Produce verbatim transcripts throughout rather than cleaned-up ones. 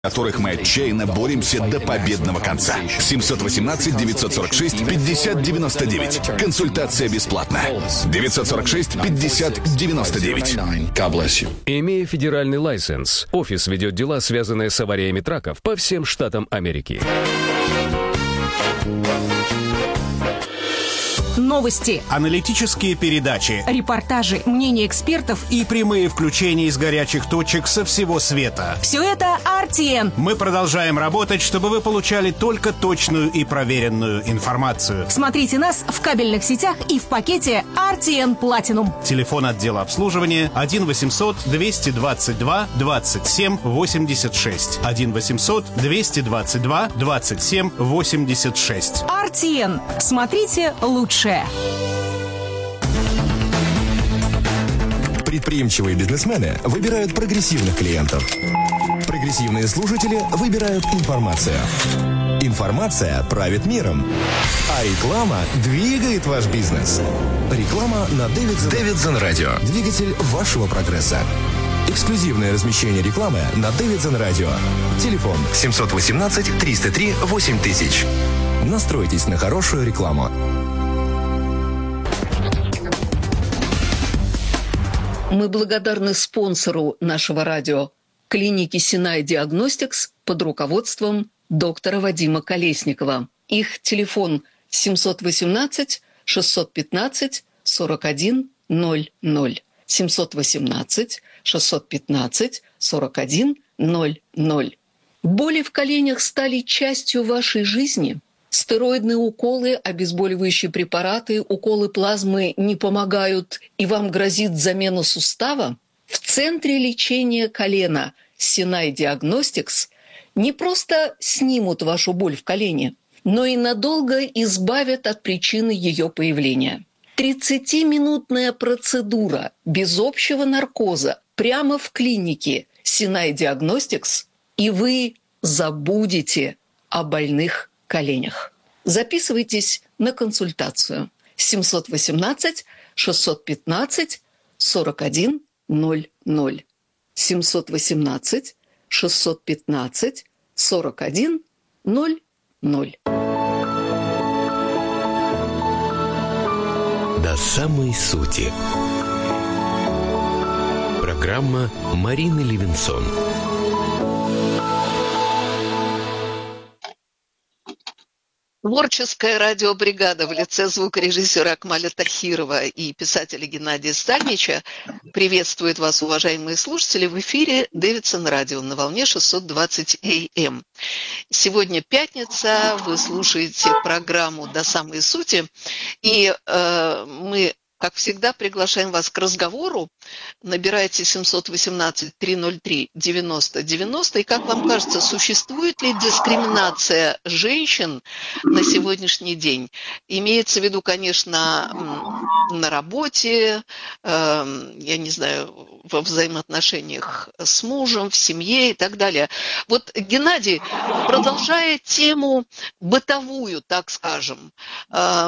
которых мы отчаянно боремся до победного конца. семьсот восемнадцать девятьсот сорок шесть пятьдесят девяносто девять. Консультация бесплатна. девятьсот сорок шесть пятьдесят девяносто девять. Имея федеральный лайсенс, офис ведет дела, связанные с авариями траков по всем штатам Америки. Новости, аналитические передачи, репортажи, мнения экспертов и прямые включения из горячих точек со всего света. Все это ар ти эн. Мы продолжаем работать, чтобы вы получали только точную и проверенную информацию. Смотрите нас в кабельных сетях и в пакете ар ти эн Platinum. Телефон отдела обслуживания один восемьсот двести двадцать два двадцать семь восемьдесят шесть. один восемьсот двести двадцать два двадцать семь восемьдесят шесть. ар ти эн. Смотрите лучше. Предприимчивые бизнесмены выбирают прогрессивных клиентов. Прогрессивные слушатели выбирают информацию. Информация правит миром. А реклама двигает ваш бизнес. Реклама на Davidson Radio. Двигатель вашего прогресса. Эксклюзивное размещение рекламы на Davidson Radio. Телефон семьсот восемнадцать триста три восемь тысяч. Настройтесь на хорошую рекламу. Мы благодарны спонсору нашего радио – клинике Sinai Diagnostics под руководством доктора Вадима Колесникова. Их телефон семьсот восемнадцать шестьсот пятнадцать сорок один ноль ноль. семьсот восемнадцать шестьсот пятнадцать сорок один ноль ноль. Боли в коленях стали частью вашей жизни? Стероидные уколы, обезболивающие препараты, уколы плазмы не помогают, и вам грозит замена сустава? В центре лечения колена Sinai Diagnostics не просто снимут вашу боль в колене, но и надолго избавят от причины ее появления. тридцатиминутная процедура без общего наркоза прямо в клинике Sinai Diagnostics, и вы забудете о больных коленях. Записывайтесь на консультацию семьсот восемнадцать шестьсот пятнадцать сорок один ноль ноль. семьсот восемнадцать шестьсот пятнадцать сорок один ноль ноль. До самой сути. Программа Марины Левинсон. Творческая радиобригада в лице звукорежиссера Акмаля Тахирова и писателя Геннадия Стальнича приветствует вас, уважаемые слушатели, в эфире Davidson Radio на волне шестьсот двадцать эй эм. Сегодня пятница, вы слушаете программу «До самой сути», и э, мы, как всегда, приглашаем вас к разговору. Набирайте семьсот восемнадцать триста три девяносто девяносто. И как вам кажется, существует ли дискриминация женщин на сегодняшний день? Имеется в виду, конечно, на работе, э, я не знаю, во взаимоотношениях с мужем, в семье и так далее. Вот, Геннадий, продолжая тему бытовую, так скажем, э,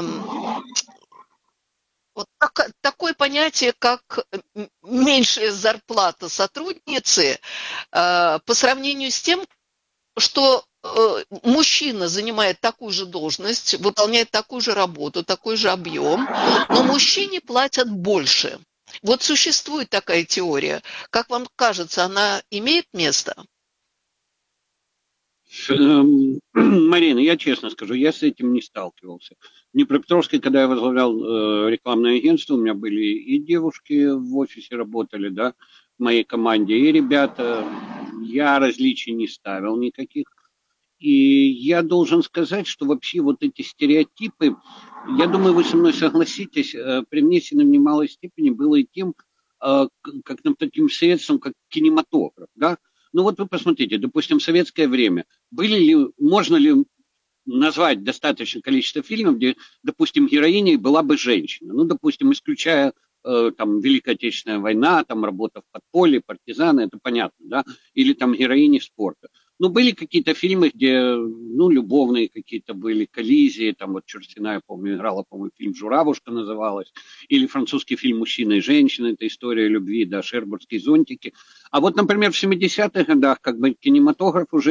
вот так, такое понятие, как меньшая зарплата сотрудницы, э, по сравнению с тем, что э, мужчина занимает такую же должность, выполняет такую же работу, такой же объем, но мужчине платят больше. Вот существует такая теория. Как вам кажется, она имеет место? Марина, я честно скажу, я с этим не сталкивался. В Днепропетровске, когда я возглавлял э, рекламное агентство, у меня были и девушки в офисе работали, да, в моей команде, и ребята. Я различий не ставил никаких. И я должен сказать, что вообще вот эти стереотипы, я думаю, вы со мной согласитесь, э, привнесены в немалой степени было и тем, э, как таким средством, как кинематограф, да. Ну вот вы посмотрите, допустим, в советское время, были ли, можно ли назвать достаточное количество фильмов, где, допустим, героиней была бы женщина? Ну, допустим, исключая э, там Великая Отечественная война, там работа в подполье, партизаны, это понятно, да, или там героини спорта. Ну, были какие-то фильмы, где, ну, любовные какие-то были, коллизии, там вот Чурсина, я помню, играла, по-моему, фильм «Журавушка» называлась, или французский фильм «Мужчина и женщина», это история любви, да, «Шербургские зонтики». А вот, например, в семидесятых годах как бы кинематограф уже